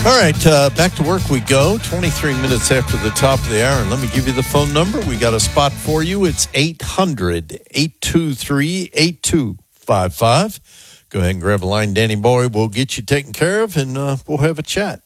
All right, back to work we go. 23 minutes after the top of the hour. And let me give you the phone number. We got a spot for you. It's 800-823-8255. Go ahead and grab a line. Danny Boy will get you taken care of, and we'll have a chat.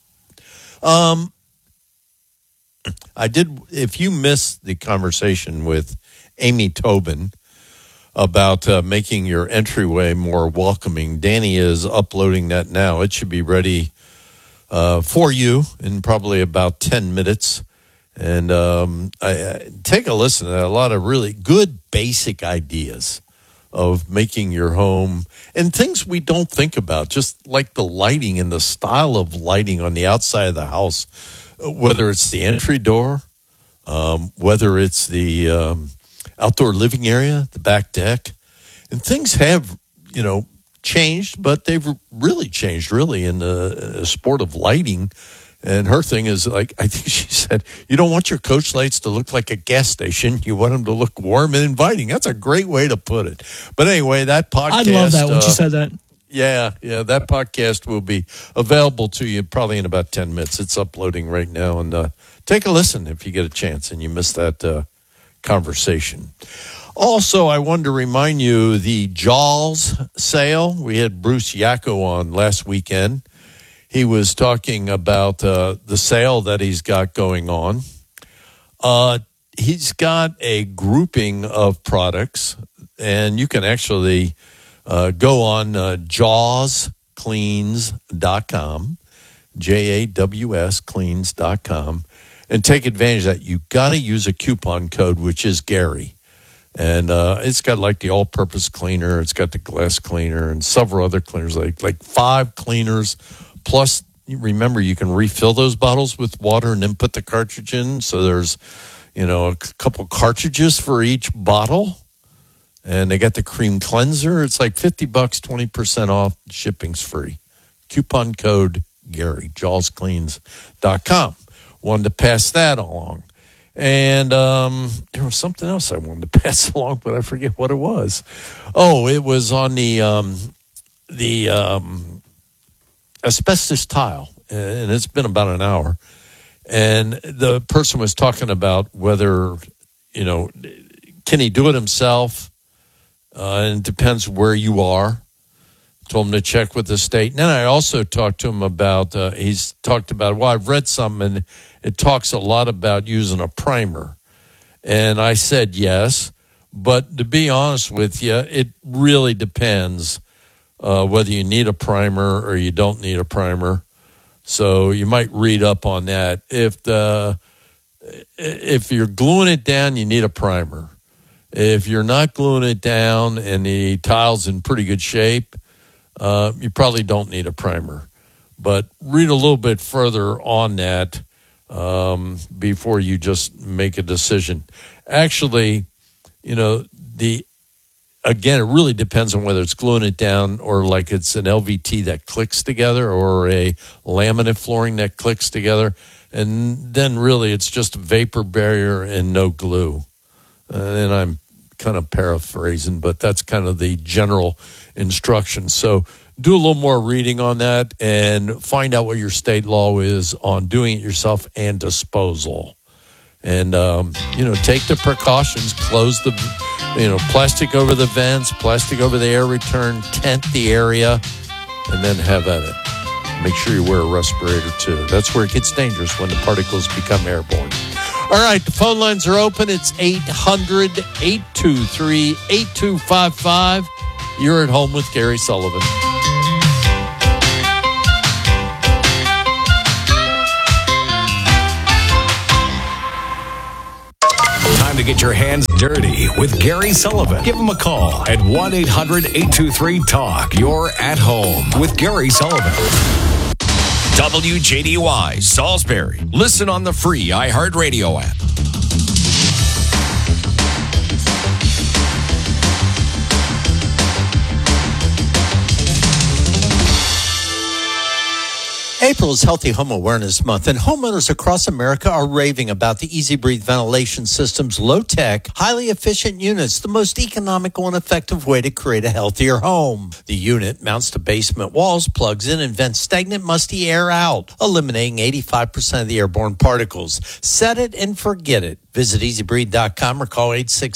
If you missed the conversation with Amy Tobin about making your entryway more welcoming, Danny is uploading that now. It should be ready for you in probably about 10 minutes. And I take a listen to that. A lot of really good basic ideas of making your home and things we don't think about, just like the lighting and the style of lighting on the outside of the house, whether it's the entry door, whether it's the outdoor living area, the back deck. And things have, changed, but they've really changed, in the sport of lighting. And her thing is, I think she said, you don't want your coach lights to look like a gas station. You want them to look warm and inviting. That's a great way to put it. But anyway, that podcast. I love that when she said that. Yeah, that podcast will be available to you probably in about 10 minutes. It's uploading right now. And take a listen if you get a chance and you missed that conversation. Also, I wanted to remind you the Jaws sale. We had Bruce Yacko on last weekend. He was talking about the sale that he's got going on. He's got a grouping of products, and you can actually go on jawscleans.com, JAWS cleans.com, and take advantage of that. You got to use a coupon code, which is Gary. And it's got like the all-purpose cleaner. It's got the glass cleaner and several other cleaners, like 5 cleaners. Plus, remember, you can refill those bottles with water and then put the cartridge in. So there's, a couple cartridges for each bottle. And they got the cream cleanser. It's like $50, 20% off. Shipping's free. Coupon code Gary, jawscleans.com. Wanted to pass that along. And there was something else I wanted to pass along, but I forget what it was. Oh, it was on the asbestos tile, and it's been about an hour. And the person was talking about whether, can he do it himself? And it depends where you are. Told him to check with the state. And then I also talked to him about, he's talked about, I've read something, and it talks a lot about using a primer. And I said yes, but to be honest with you, it really depends whether you need a primer or you don't need a primer. So you might read up on that. If you're gluing it down, you need a primer. If you're not gluing it down and the tile's in pretty good shape, you probably don't need a primer. But read a little bit further on that before you just make a decision. Actually, again, it really depends on whether it's gluing it down or like it's an LVT that clicks together or a laminate flooring that clicks together. And then really it's just a vapor barrier and no glue. And I'm kind of paraphrasing, but that's kind of the general instructions. So do a little more reading on that and find out what your state law is on doing it yourself and disposal. And, take the precautions, close the, plastic over the vents, plastic over the air return, tent the area, and then have at it. Make sure you wear a respirator, too. That's where it gets dangerous, when the particles become airborne. All right, the phone lines are open. It's 800-823-8255. You're at home with Gary Sullivan. Time to get your hands dirty with Gary Sullivan. Give him a call at 1-800-823-TALK. You're at home with Gary Sullivan. WJDY, Salisbury. Listen on the free iHeartRadio app. April is Healthy Home Awareness Month, and homeowners across America are raving about the Easy Breathe ventilation system's low-tech, highly efficient units, the most economical and effective way to create a healthier home. The unit mounts to basement walls, plugs in, and vents stagnant, musty air out, eliminating 85% of the airborne particles. Set it and forget it. Visit EasyBreathe.com or call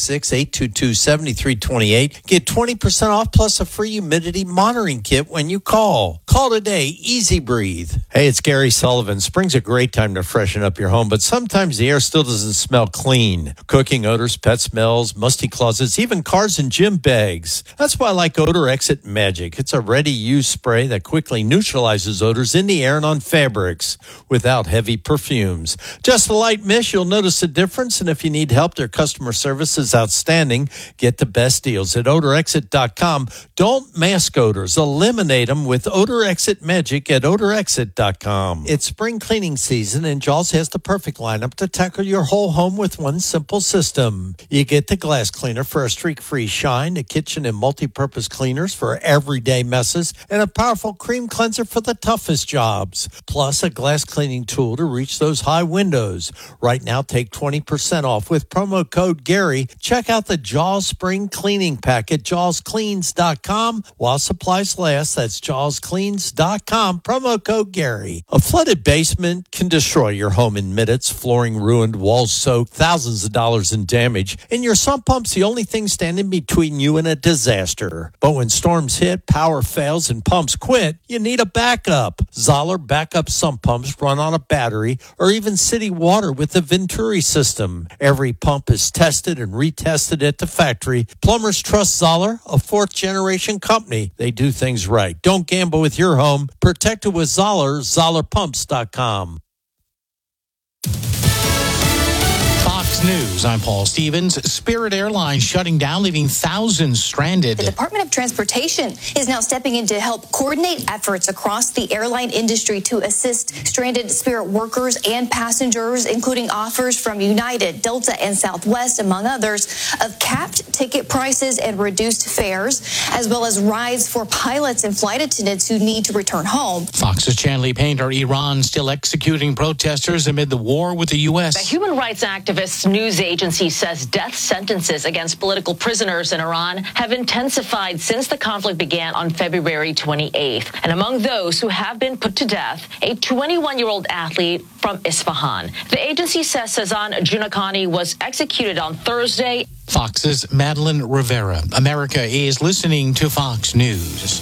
866-822-7328. Get 20% off plus a free humidity monitoring kit when you call. Call today, Easy Breathe. Hey, it's Gary Sullivan. Spring's a great time to freshen up your home, but sometimes the air still doesn't smell clean. Cooking odors, pet smells, musty closets, even cars and gym bags. That's why I like Odor Exit Magic. It's a ready-use spray that quickly neutralizes odors in the air and on fabrics without heavy perfumes. Just a light mist, you'll notice a difference. And if you need help, their customer service is outstanding. Get the best deals at odorexit.com. Don't mask odors. Eliminate them with Odor Exit Magic at odorexit.com. It's spring cleaning season, and Jaws has the perfect lineup to tackle your whole home with one simple system. You get the glass cleaner for a streak-free shine, the kitchen and multi-purpose cleaners for everyday messes, and a powerful cream cleanser for the toughest jobs. Plus, a glass cleaning tool to reach those high windows. Right now, take 20% off with promo code Gary. Check out the Jaws Spring Cleaning Pack at jawscleans.com while supplies last. That's jawscleans.com, promo code Gary. A flooded basement can destroy your home in minutes. Flooring ruined, walls soaked, thousands of dollars in damage, and your sump pump's the only thing standing between you and a disaster. But when storms hit, power fails, and pumps quit, you need a backup. Zoller backup sump pumps run on a battery or even city water with the Venturi system. Every pump is tested and retested at the factory. Plumbers trust Zoller, a fourth-generation company. They do things right. Don't gamble with your home. Protect it with Zoller, ZollerPumps.com. Fox News, I'm Paul Stevens. Spirit Airlines shutting down, leaving thousands stranded. The Department of Transportation is now stepping in to help coordinate efforts across the airline industry to assist stranded Spirit workers and passengers, including offers from United, Delta, and Southwest, among others, of capped ticket prices and reduced fares, as well as rides for pilots and flight attendants who need to return home. Fox's Chanley Painter, Iran still executing protesters amid the war with the U.S. The human rights activist news agency says death sentences against political prisoners in Iran have intensified since the conflict began on February 28th. And among those who have been put to death, a 21-year-old athlete from Isfahan. The agency says Sazan Junakhani was executed on Thursday. Fox's Madeline Rivera. America is listening to Fox News.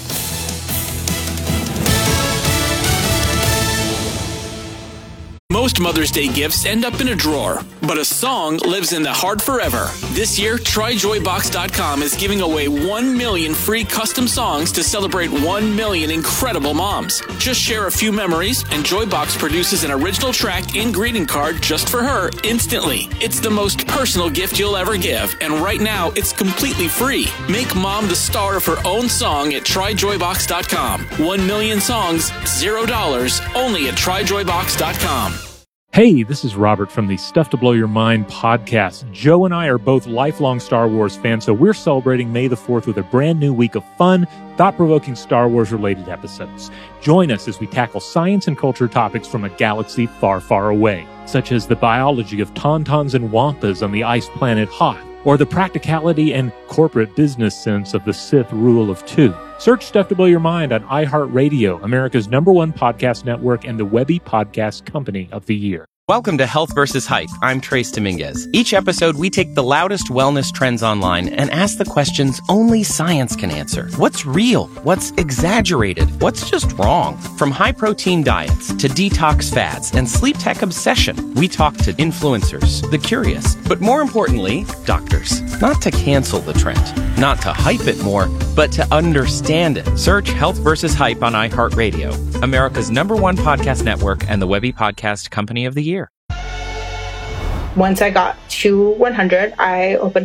Most Mother's Day gifts end up in a drawer, but a song lives in the heart forever. This year, TryJoyBox.com is giving away 1 million free custom songs to celebrate 1 million incredible moms. Just share a few memories, and Joybox produces an original track and greeting card just for her instantly. It's the most personal gift you'll ever give, and right now, it's completely free. Make mom the star of her own song at TryJoyBox.com. 1 million songs, $0, only at TryJoyBox.com. Hey, this is Robert from the Stuff to Blow Your Mind podcast. Joe and I are both lifelong Star Wars fans, so we're celebrating May the 4th with a brand new week of fun, thought-provoking Star Wars-related episodes. Join us as we tackle science and culture topics from a galaxy far, far away, such as the biology of tauntauns and wampas on the ice planet Hoth, or the practicality and corporate business sense of the Sith rule of two. Search Stuff to Blow Your Mind on iHeartRadio, America's #1 podcast network and the Webby Podcast Company of the Year. Welcome to Health vs. Hype. I'm Trace Dominguez. Each episode, we take the loudest wellness trends online and ask the questions only science can answer. What's real? What's exaggerated? What's just wrong? From high-protein diets to detox fads and sleep tech obsession, we talk to influencers, the curious, but more importantly, doctors. Not to cancel the trend, not to hype it more, but to understand it. Search Health vs. Hype on iHeartRadio, America's #1 podcast network and the Webby Podcast Company of the Year. Once I got to 100, I opened